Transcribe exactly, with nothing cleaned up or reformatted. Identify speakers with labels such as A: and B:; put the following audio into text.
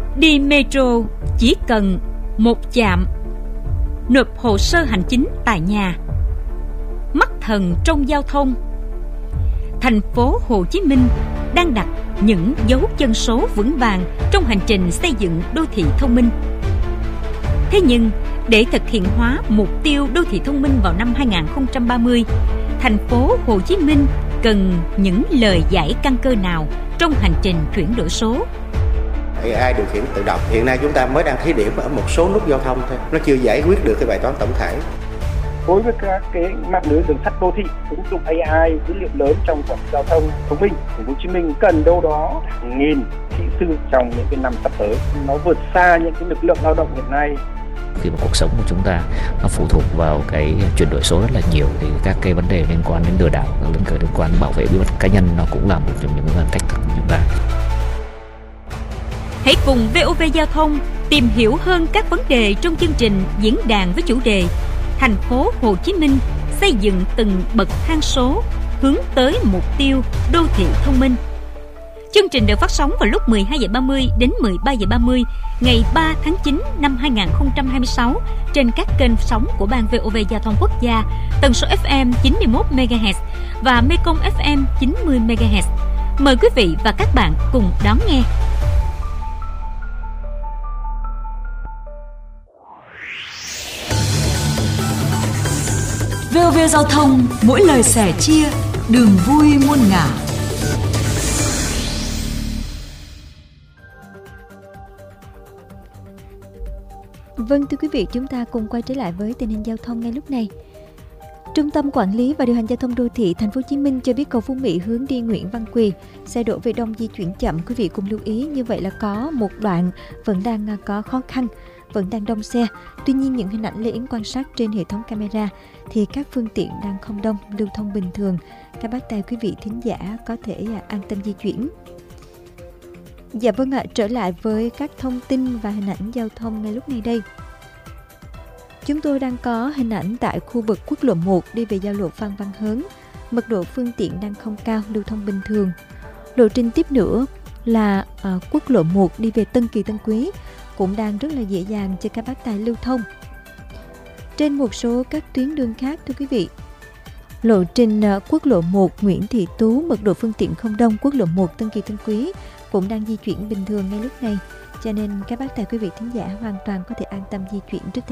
A: Đi metro chỉ cần một chạm, nộp hồ sơ hành chính tại nhà. Mắt thần trong giao thông. Thành phố Hồ Chí Minh đang đặt những dấu chân số vững vàng trong hành trình xây dựng đô thị thông minh. Thế nhưng, để thực hiện hóa mục tiêu đô thị thông minh vào năm hai không ba mươi, thành phố Hồ Chí Minh cần những lời giải căn cơ nào trong hành trình chuyển đổi số?
B: a i điều khiển tự động hiện nay chúng ta mới đang thí điểm ở một số nút giao thông thôi, nó chưa giải quyết được cái bài toán tổng thể.
C: Đối với các cái mạng lưới đường sắt đô thị, ứng dụng a i dữ liệu lớn trong quản lý giao thông thông minh, thành phố Hồ Chí Minh cần đâu đó hàng nghìn kỹ sư trong những cái năm sắp tới. Nó vượt xa những cái lực lượng lao động hiện nay.
D: Khi mà cuộc sống của chúng ta nó phụ thuộc vào cái chuyển đổi số rất là nhiều, thì các cái vấn đề liên quan đến lừa đảo, các liên quan đến bảo vệ bí mật cá nhân nó cũng là một trong những cái thách thức của chúng ta.
A: Hãy cùng vê o vê Giao thông tìm hiểu hơn các vấn đề trong chương trình diễn đàn với chủ đề Thành phố Hồ Chí Minh xây dựng từng bậc thang số hướng tới mục tiêu đô thị thông minh. Chương trình được phát sóng vào lúc mười hai giờ ba mươi đến mười ba giờ ba mươi ngày ba tháng chín năm hai không hai sáu trên các kênh sóng của Ban vê o vê Giao thông Quốc gia, tần số ép em chín mươi mốt mê ga héc và Mekong ép em chín mươi mê ga héc. Mời quý vị và các bạn cùng đón nghe.
E: vê o vê Giao thông, mỗi lời sẻ chia, đường vui muôn ngả.
F: Vâng, thưa quý vị, chúng ta cùng quay trở lại với tình hình giao thông ngay lúc này. Trung tâm Quản lý và Điều hành Giao thông Đô thị Thành phố Hồ Chí Minh cho biết cầu Phú Mỹ hướng đi Nguyễn Văn Quỳ, xe đổ về đông di chuyển chậm. Quý vị cùng lưu ý, như vậy là có một đoạn vẫn đang có khó khăn, vẫn đang đông xe. Tuy nhiên, những hình ảnh Lê Yến quan sát trên hệ thống camera thì các phương tiện đang không đông, lưu thông bình thường. Các bác tài quý vị thính giả có thể an tâm di chuyển. Dạ vâng ạ, trở lại với các thông tin và hình ảnh giao thông ngay lúc này đây. Chúng tôi đang có hình ảnh tại khu vực quốc lộ một đi về giao lộ Phan Văn Hớn. Mật độ phương tiện đang không cao, lưu thông bình thường. Lộ trình tiếp nữa là à, quốc lộ một đi về Tân Kỳ Tân Quý cũng đang rất là dễ dàng cho các bác tài lưu thông. Trên một số các tuyến đường khác, thưa quý vị, lộ trình à, quốc lộ một Nguyễn Thị Tú, mật độ phương tiện không đông. Quốc lộ một Tân Kỳ Tân Quý cũng đang di chuyển bình thường ngay lúc này, cho nên các bác tài quý vị thính giả hoàn toàn có thể an tâm di chuyển trước